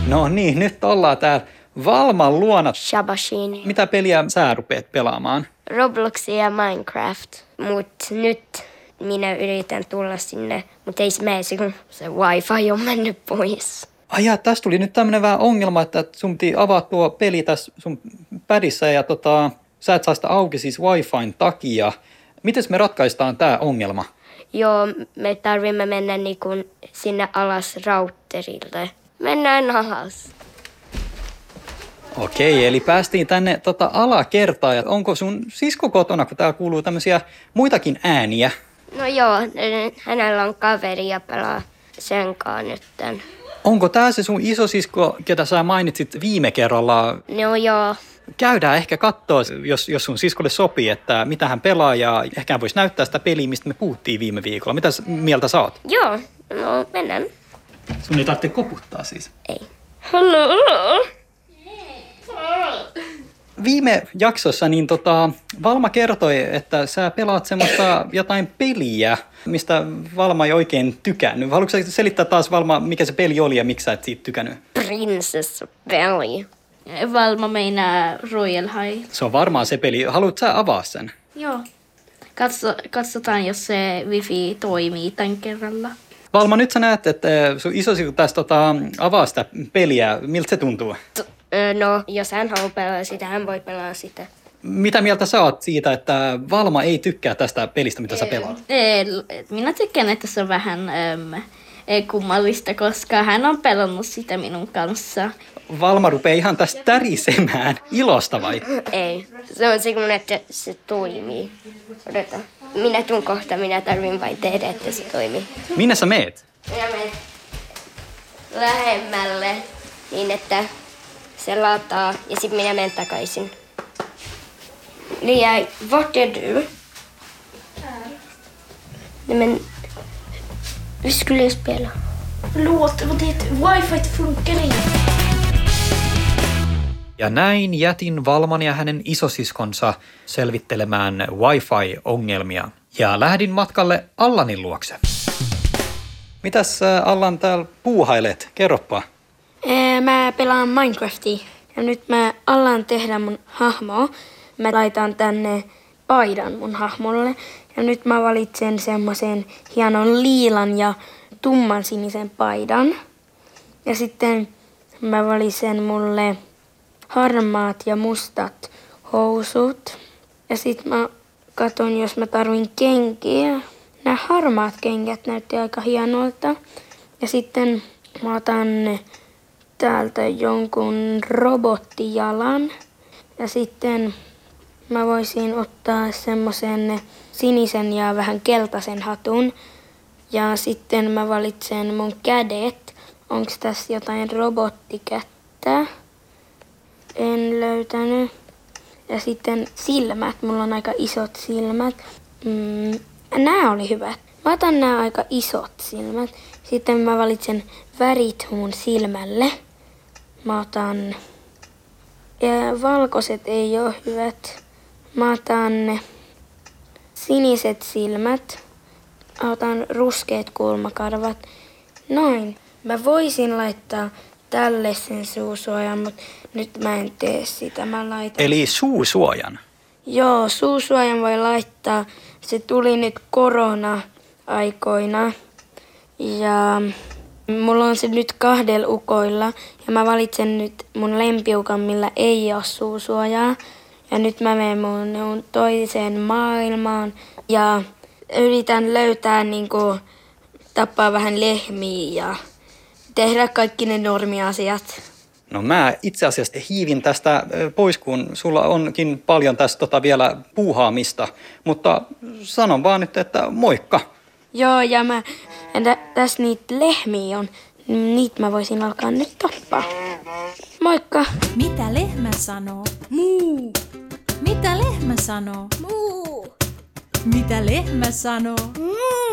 No niin, nyt ollaan täällä Valman luona. Shabashini. Mitä peliä sä rupeat pelaamaan? Robloxia ja Minecraft. Mut nyt minä yritän tulla sinne, mutta ei se mene, kun se wifi on mennyt pois. Ai ja, tässä tuli nyt tämmönen vähän ongelma, että sun piti avaa tuo peli tässä sun pädissä ja sä et saa sitä auki siis Wi-Fin takia. Miten me ratkaistaan tää ongelma? Joo, me tarvimme mennä sinne alas routerille. Mennään alas. Okei, eli päästiin tänne alakertaan. Ja onko sun sisko kotona, kun täällä kuuluu tämmöisiä muitakin ääniä? No joo, hänellä on kaveri ja pelaa sen kanssa nytten. Onko tää se sun isosisko, ketä sä mainitsit viime kerralla? No joo. Käydään ehkä katsoa, jos sun siskolle sopii, että mitä hän pelaa ja ehkä hän voisi näyttää sitä peliä, mistä me puhuttiin viime viikolla. Mitä mieltä sä oot? Joo, no mennään. Sun ei tarvitse koputtaa siis. Ei. Hello. Viime jaksossa niin Valma kertoi, että sä pelaat semmoista jotain peliä, mistä Valma ei oikein tykännyt. Haluatko sä selittää taas, Valma, mikä se peli oli ja miksi sä et siitä tykännyt? Princess Belly. Valma meinaa Royal High. Se on varmaan se peli. Haluatko sä avaa sen? Joo. Katsotaan, jos se wifi toimii tämän kerralla. Valma, nyt sä näet, että sun isosi tässä avaa sitä peliä. Miltä se tuntuu? No, jos hän haluaa pelaa sitä, hän voi pelaa sitä. Mitä mieltä sä oot siitä, että Valma ei tykkää tästä pelistä, mitä sä pelaat? Minä tykkään, että se on vähän kummallista, koska hän on pelannut sitä minun kanssa. Valma rupeaa ihan tästä tärisemään. Ilosta vai? Ei. Se on semmoinen, että se toimii. Odota. Minä tuun kohta, minä tarvin vain tehdä, että se toimii. Minne sä meet? Minä menen lähemmälle niin, että se lataa ja sitten minä menen takaisin. Lia, vad gör du? Nej men, vi skulle ju spela. Förlåt, wifi funkar inte. Ja näin jätin Valman ja hänen isosiskonsa selvittelemään Wi-Fi-ongelmia. Ja lähdin matkalle Allanin luokse. Mitäs Allan täällä puuhailet? Kerropa. Mä pelaan Minecraftia ja nyt mä alan tehdä mun hahmoa. Mä laitan tänne paidan mun hahmolle ja nyt mä valitsen semmoisen hienon liilan ja tumman sinisen paidan. Ja sitten mä valitsen mulle harmaat ja mustat housut. Ja sit mä katon, jos mä tarvin kenkiä. Nämä harmaat kengät näytti aika hienolta. Ja sitten mä otan täältä jonkun robottijalan. Ja sitten mä voisin ottaa semmoisen sinisen ja vähän keltaisen hatun. Ja sitten mä valitsen mun kädet. Onks tässä jotain robottikättä? En löytänyt. Ja sitten silmät. Mulla on aika isot silmät. Nää oli hyvät. Mä otan nää aika isot silmät. Sitten mä valitsen värit mun silmälle. Mä otan... Ja valkoiset ei oo hyvät. Mä otan siniset silmät. Mä otan ruskeat kulmakarvat. Noin. Mä voisin laittaa tälle sen suusuojan, mutta nyt mä en tee sitä. Mä laitan... Eli suusuojan? Joo, suusuojan voi laittaa. Se tuli nyt korona-aikoina. Ja mulla on se nyt 2 ukoilla. Ja mä valitsen nyt mun lempiukan, millä ei ole suusuojaa. Ja nyt mä menen mun toiseen maailmaan. Ja yritän löytää tappaa vähän lehmiä ja tehdä kaikki ne normiasiat. No mä itse asiassa hiivin tästä pois, kun sulla onkin paljon tästä vielä puuhaamista. Mutta sanon vaan nyt, että moikka. Joo, ja tässä niitä lehmiä on. Niitä mä voisin alkaa nyt tappaa. Moikka. Mitä lehmä sanoo? Muu. Mitä lehmä sanoo? Muu. Mitä lehmä sanoo? Muu.